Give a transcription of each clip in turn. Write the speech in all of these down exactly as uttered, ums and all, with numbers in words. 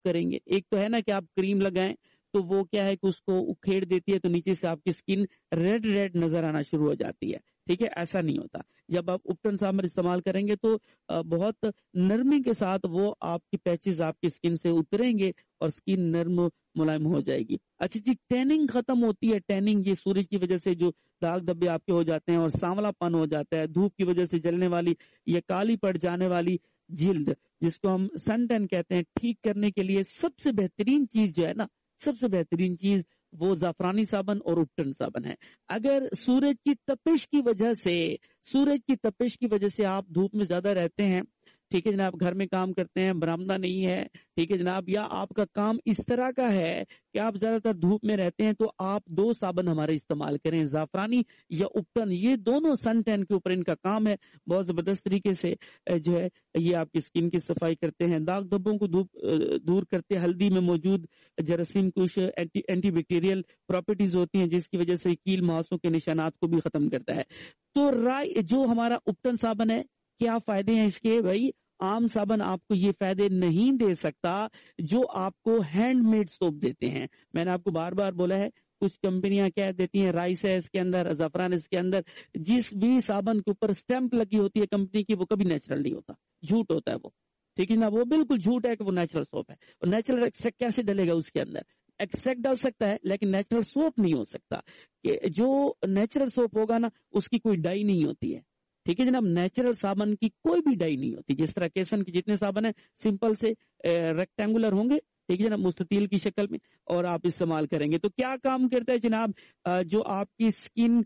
करेंगे। एक तो है ना कि आप क्रीम लगाएं तो वो क्या है कि उसको उखेड़ देती है, तो नीचे से आपकी स्किन रेड रेड नजर आना शुरू हो जाती है। ठीक है, ऐसा नहीं होता। जब आप उपटन साबुन इस्तेमाल करेंगे तो बहुत नरमी के साथ वो आपकी पैचेस आपकी स्किन से उतरेंगे और स्किन नर्म मुलायम हो जाएगी। अच्छा जी, टैनिंग खत्म होती है। टैनिंग ये सूरज की वजह से जो दाग धब्बे आपके हो जाते हैं और सांवलापन हो जाता है, धूप की वजह से जलने वाली या काली पड़ जाने वाली जिल्द, जिसको हम सन टैन कहते हैं, ठीक करने के लिए सबसे बेहतरीन चीज जो है ना, सबसे बेहतरीन चीज वो जाफरानी साबन और उपटन साबन है। अगर सूरज की तपिश की वजह से सूरज की तपिश की वजह से आप धूप में ज्यादा रहते हैं, ठीक है जनाब, घर में काम करते हैं, बरामदा नहीं है, ठीक है जनाब, या आपका काम इस तरह का है कि आप ज्यादातर धूप में रहते हैं, तो आप दो साबन हमारे इस्तेमाल करें, जाफरानी या उपटन। ये दोनों सन टैन के ऊपर इनका काम है, बहुत जबरदस्त तरीके से जो है ये आपकी स्किन की सफाई करते हैं, दाग धब्बों को धूप दूर करते हैं। हल्दी में मौजूद जरासीम कुछ एंटी एंटी बैक्टीरियल प्रॉपर्टीज होती हैं जिसकी वजह से कील मुहासों के निशानात को भी खत्म करता है। तो राय जो हमारा उपटन साबन है, क्या फायदे हैं इसके? भाई आम साबन आपको ये फायदे नहीं दे सकता जो आपको हैंडमेड सोप देते हैं। मैंने आपको बार बार बोला है, कुछ कंपनियां क्या देती हैं, राइस है इसके अंदर, जफरान इसके अंदर, जिस भी साबन के ऊपर स्टैंप लगी होती है कंपनी की, वो कभी नेचुरल नहीं होता, झूठ होता है वो। ठीक है ना, वो बिल्कुल झूठ है कि वो नेचुरल सोप है। और नेचुरल एक्सट्रैक्ट कैसे डलेगा उसके अंदर? एक्सट्रैक्ट डाल सकता है लेकिन नेचुरल सोप नहीं हो सकता। कि जो नेचुरल सोप होगा ना उसकी कोई डाई नहीं होती है। ठीक है जनाब, नेचुरल साबन की कोई भी डाई नहीं होती। जिस तरह केसन के जितने साबन है सिंपल से रेक्टेंगुलर होंगे, ठीक है जनाब, मुस्ततील की शक्ल में, और आप इस्तेमाल करेंगे तो क्या काम करता है जनाब, जो आपकी स्किन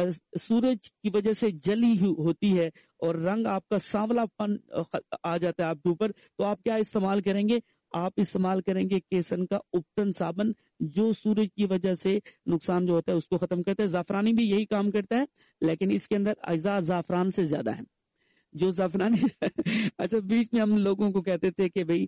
सूरज की वजह से जली होती है और रंग आपका सांवलापन आ जाता है आपके ऊपर, तो आप क्या इस्तेमाल करेंगे? आप इस्तेमाल करेंगे केसन का उपटन साबन, जो सूरज की वजह से नुकसान जो होता है उसको खत्म करता है। जाफरानी भी यही काम करता है लेकिन इसके अंदर अज्जा जाफरान से ज्यादा है। जो जाफरानी अच्छा, बीच में हम लोगों को कहते थे कि भाई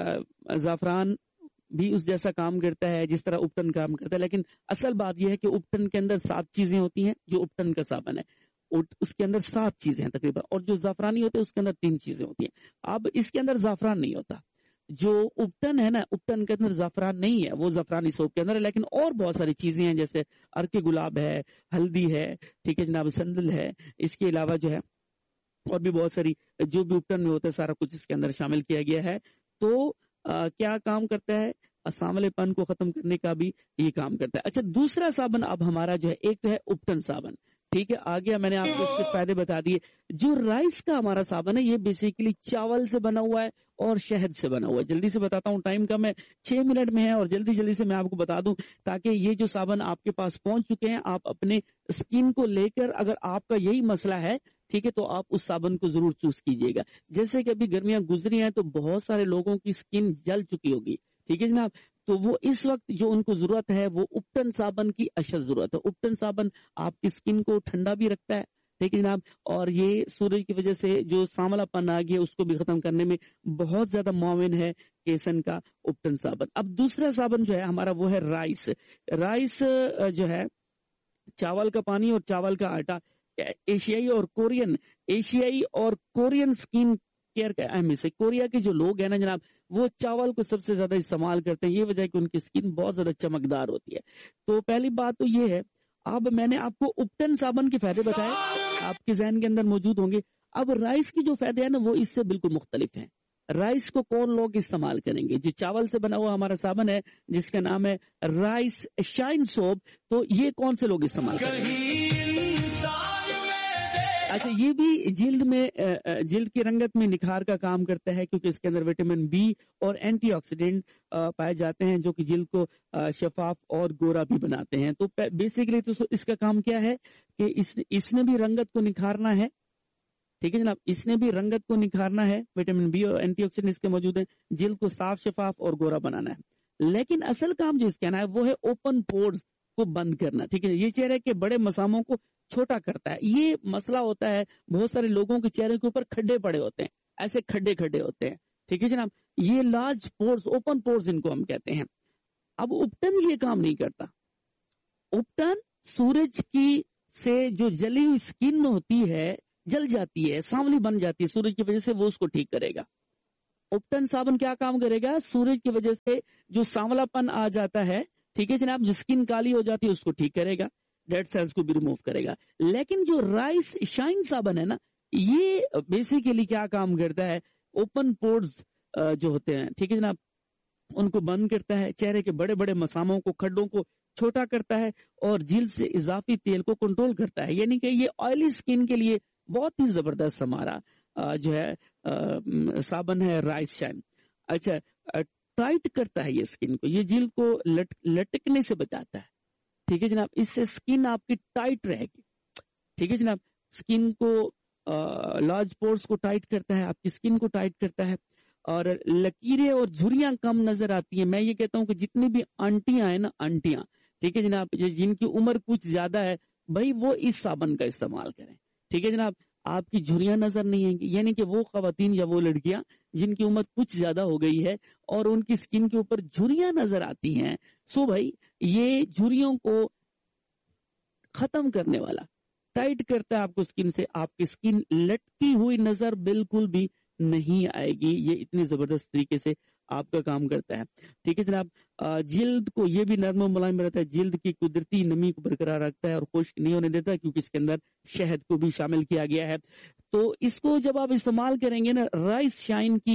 जाफरान भी उस जैसा काम करता है जिस तरह उपटन काम करता है, लेकिन असल बात यह है कि उपटन के अंदर सात चीजें होती हैं। जो उपटन का साबन है उसके अंदर सात चीजें हैं तकरीबन, और जो जाफरानी होते हैं उसके अंदर तीन चीजें होती हैं। अब इसके अंदर जाफरान नहीं होता। जो उपटन है ना, उपटन के अंदर जाफरान नहीं है, वो जाफरानी सोप के अंदर है, लेकिन और बहुत सारी चीजें हैं जैसे अर्के गुलाब है, हल्दी है, ठीक है जनाब, संदल है, इसके अलावा जो है और भी बहुत सारी जो भी उपटन में होता है सारा कुछ इसके अंदर शामिल किया गया है। तो आ, क्या काम करता है? सांवलेपन को खत्म करने का भी ये काम करता है। अच्छा, दूसरा साबन अब हमारा जो है, एक तो है उपटन साबन, ठीक है, आ गया, मैंने आपको इसके फायदे बता दिए। जो राइस का हमारा साबन है ये बेसिकली चावल से बना हुआ है और शहद से बना हुआ है। जल्दी से बताता हूँ, टाइम कम है, छह मिनट में है, और जल्दी जल्दी से मैं आपको बता दूं ताकि ये जो साबन आपके पास पहुंच चुके हैं, आप अपने स्किन को लेकर, अगर आपका यही मसला है, ठीक है, तो आप उस साबन को जरूर चूज कीजिएगा। जैसे कि अभी गर्मियां गुजरी हैं तो बहुत सारे लोगों की स्किन जल चुकी होगी, ठीक है जनाब, तो वो इस वक्त जो उनको जरूरत है वो उपटन साबन की अशद जरूरत है। उपटन साबन आपकी स्किन को ठंडा भी रखता है, ठीक है जनाब, और ये सूरज की वजह से जो सांवलापन आ गया उसको भी खत्म करने में बहुत ज्यादा मुआविन है केसन का उपटन साबन। अब दूसरा साबन जो है हमारा वो है राइस। राइस जो है चावल का पानी और चावल का आटा। एशियाई और कोरियन एशियाई और कोरियन स्किन केयर का अहम हिस्सा। कोरिया के जो लोग हैं ना जनाब, वो चावल को सबसे ज्यादा इस्तेमाल करते हैं, ये वजह है कि उनकी स्किन बहुत ज्यादा चमकदार होती है। तो पहली बात तो ये है। अब मैंने आपको उपटन साबन के फायदे बताए, आपके जहन के अंदर मौजूद होंगे। अब राइस की जो फायदे हैं ना वो इससे बिल्कुल मुख्तलिफ हैं। राइस को कौन लोग इस्तेमाल करेंगे? जो चावल से बना हुआ हमारा साबन है जिसका नाम है राइस शाइन सोप, तो ये कौन से लोग इस्तेमाल करेंगे? अच्छा, ये भी जिल्द में जिल्द की रंगत में निखार का काम करता है क्योंकि इसके अंदर विटामिन बी और एंटीऑक्सीडेंट पाए जाते हैं जो कि जिल्द को शफाफ और गोरा भी बनाते हैं। तो बेसिकली तो इसका काम क्या है कि इस, इसने भी रंगत को निखारना है, ठीक है जनाब, इसने भी रंगत को निखारना है। विटामिन बी और एंटीऑक्सीडेंट इसके मौजूद है, जिल्द को साफ, शफाफ और गोरा बनाना है। लेकिन असल काम जो इसका है वो है ओपन पोर्स को बंद करना, ठीक है। ये चेहरे के बड़े मसामों को छोटा करता है। ये मसला होता है, बहुत सारे लोगों के चेहरे के ऊपर खड्डे पड़े होते हैं, ऐसे खड्डे खड्डे होते हैं, ठीक है जनाब, ये लार्ज पोर्स, ओपन पोर्स इनको हम कहते हैं। अब उपटन ये काम नहीं करता। उपटन सूरज की से जो जली हुई स्किन होती है, जल जाती है, सांवली बन जाती है सूरज की वजह से, वो उसको ठीक करेगा। उपटन साबुन क्या काम करेगा, सूरज की वजह से जो सांवलापन आ जाता है, ठीक है जनाब, जो स्किन काली हो जाती है उसको ठीक करेगा, डेड सेल्स को भी रिमूव करेगा। लेकिन जो राइस शाइन साबन है ना, ये बेसिकली क्या काम करता है, ओपन पोर्स जो होते हैं, ठीक है जनाब, उनको बंद करता है, चेहरे के बड़े बड़े मसामों को, खड्डों को छोटा करता है और जिल्द से इजाफी तेल को कंट्रोल करता है। यानी कि ये ऑयली स्किन के लिए बहुत ही जबरदस्त हमारा जो है साबन है राइस शाइन। अच्छा, टाइट करता है ये स्किन को, ये जिल्द को लट, लटकने से बचाता है, ठीक है जनाब, इससे स्किन आपकी टाइट रहेगी, ठीक है जनाब। स्किन को लार्ज पोर्स को टाइट करता है, आपकी स्किन को टाइट करता है और लकीरें और झुर्रियां कम नजर आती हैं। मैं ये कहता हूं कि जितनी भी आंटियां हैं ना, आंटियां, ठीक है जनाब, जिनकी उम्र कुछ ज्यादा है, भाई वो इस साबन का इस्तेमाल करें, ठीक है जनाब। आपकी झुर्रियां नजर नहीं आएंगी, यानी कि वो खवातीन या वो लड़कियां जिनकी उम्र कुछ ज्यादा हो गई है और उनकी स्किन के ऊपर झुर्रियां नजर आती हैं, सो भाई ये झुर्रियों को खत्म करने वाला, टाइट करता है आपको स्किन से, आपकी स्किन लटकी हुई नजर बिल्कुल भी नहीं आएगी। ये इतनी जबरदस्त तरीके से आपका काम करता है, ठीक है जनाब। जिल्द को ये भी नरम और मुलायम रहता है, जिल्द की कुदरती नमी को बरकरार रखता है और खुश्क नहीं होने देता, क्योंकि इसके अंदर शहद को भी शामिल किया गया है। तो इसको जब आप इस्तेमाल करेंगे ना, राइस शाइन की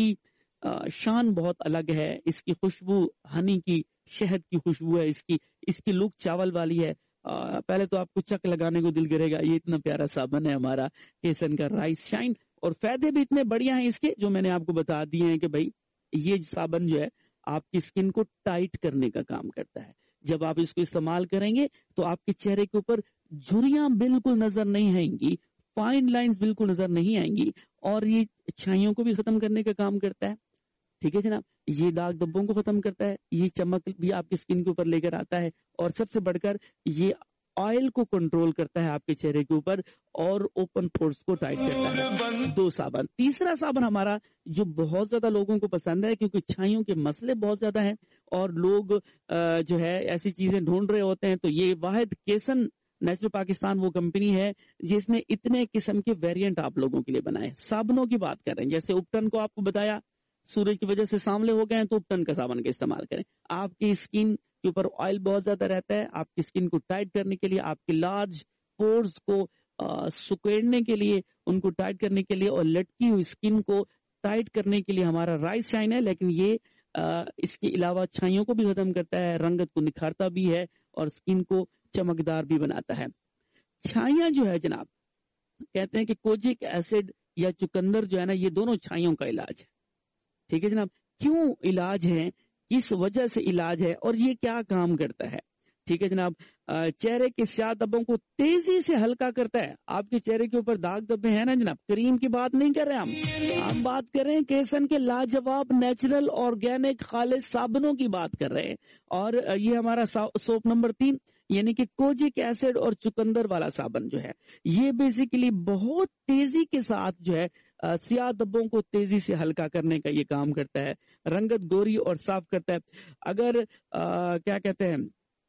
शान बहुत अलग है, इसकी खुशबू हनी की, शहद की खुशबू है इसकी, इसकी लुक चावल वाली है। आ, पहले तो आपको चक लगाने को दिल करेगा, ये इतना प्यारा साबन है हमारा केसन का राइस शाइन, और फायदे भी इतने बढ़िया हैं इसके जो मैंने आपको बता दिए हैं कि भाई ये साबन जो है आपकी स्किन को टाइट करने का काम करता है। जब आप इसको इस्तेमाल करेंगे तो आपके चेहरे के ऊपर झुर्रियां बिल्कुल नजर नहीं आएंगी, फाइन लाइंस बिल्कुल नजर नहीं आएंगी, और ये छाइयों को भी खत्म करने का काम करता है, ठीक है जनाब। ये दाग धब्बों को खत्म करता है, ये चमक भी आपकी स्किन के ऊपर लेकर आता है, और सबसे बढ़कर ये ऑयल को कंट्रोल करता है आपके चेहरे के ऊपर और ओपन पोर्स को टाइट करता है। दो साबन। तीसरा साबन हमारा जो बहुत ज्यादा लोगों को पसंद है, क्योंकि छाइयों के मसले बहुत ज्यादा हैं और लोग जो है ऐसी चीजें ढूंढ रहे होते हैं, तो ये वाहिद केसन नेचुरल पाकिस्तान वो कंपनी है जिसने इतने किस्म के वेरिएंट आप लोगों के लिए बनाए। साबनों की बात कर रहे हैं, जैसे उपटन को आपको बताया सूरज की वजह से सांवले हो गए हैं तो उपटन का साबन का इस्तेमाल करें। आपकी स्किन के ऊपर ऑयल बहुत ज्यादा रहता है, आपकी स्किन को टाइट करने के लिए, आपके लार्ज पोर्स को सुकेड़ने के लिए, उनको टाइट करने के लिए और लटकी हुई स्किन को टाइट करने के लिए हमारा राइस शाइन है। लेकिन ये आ, इसके अलावा छाइयों को भी खत्म करता है, रंगत को निखारता भी है और स्किन को चमकदार भी बनाता है। छाइयां जो है जनाब, कहते हैं कि कोजिक एसिड या चुकंदर जो है ना, ये दोनों छाइयों का इलाज है, ठीक है जनाब। क्यों इलाज है, किस वजह से इलाज है और ये क्या काम करता है, ठीक है जनाब। चेहरे के स्याह धब्बों को तेजी से हल्का करता है। आपके चेहरे के ऊपर दाग धब्बे हैं ना जनाब, क्रीम की बात नहीं कर रहे हम, हम बात कर रहे हैं केसन के लाजवाब नेचुरल ऑर्गेनिक खालिस साबुनों की बात कर रहे हैं। और ये हमारा सोप नंबर तीन यानी कि कोजिक एसिड और चुकंदर वाला साबन जो है, ये बेसिकली बहुत तेजी के साथ जो है स्याह धब्बों को तेजी से हल्का करने का ये काम करता है, रंगत गोरी और साफ करता है। अगर आ, क्या कहते हैं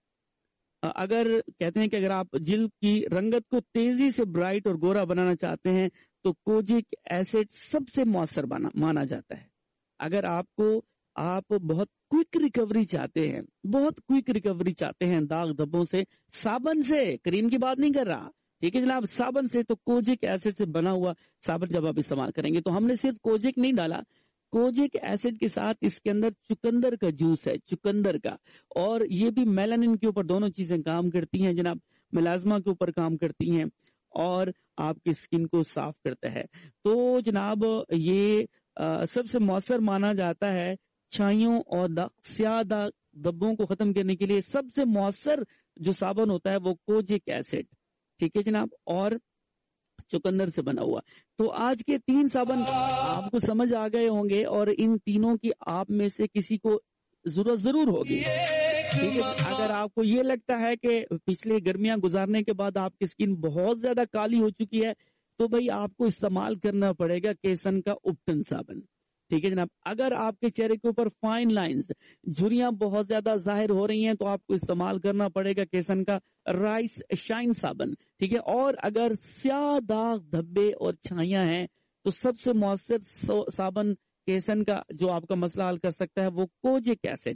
अगर कहते हैं कि अगर आप जिल्द की रंगत को तेजी से ब्राइट और गोरा बनाना चाहते हैं तो कोजिक एसिड सबसे मौसर माना जाता है। अगर आपको आप बहुत क्विक रिकवरी चाहते हैं, बहुत क्विक रिकवरी चाहते हैं दाग धब्बों से, साबन से, क्रीम की बात नहीं कर रहा, ठीक है जनाब, साबन से, तो कोजिक एसिड से बना हुआ साबन जब आप इस्तेमाल करेंगे, तो हमने सिर्फ कोजिक नहीं डाला, कोजिक एसिड के साथ इसके अंदर चुकंदर का जूस है, चुकंदर का, और ये भी मेलानिन के ऊपर दोनों चीजें काम करती हैं जनाब, मेलाज्मा के ऊपर काम करती हैं और आपकी स्किन को साफ करता है। तो जनाब ये आ, सबसे मौसर माना जाता है छाइयों और स्याह दाग धब्बों को खत्म करने के लिए। सबसे मौसर जो साबन होता है वो कोजिक एसिड, ठीक है जनाब, और चुकंदर से बना हुआ। तो आज के तीन साबन आपको समझ आ गए होंगे और इन तीनों की आप में से किसी को जरूरत जरूर होगी, ठीक है। अगर आपको ये लगता है कि पिछले गर्मियां गुजारने के बाद आपकी स्किन बहुत ज्यादा काली हो चुकी है, तो भाई आपको इस्तेमाल करना पड़ेगा केसन का उपटन साबन, ठीक है जनाब। अगर आपके चेहरे के ऊपर फाइन लाइंस, झुर्रियां बहुत ज्यादा जाहिर हो रही हैं, तो आपको इस्तेमाल करना पड़ेगा केसन का राइस शाइन साबन, ठीक है। और अगर स्याह दाग धब्बे और छाइयां हैं तो सबसे मौसर साबन केसन का जो आपका मसला हल कर सकता है वो कोजिक एसिड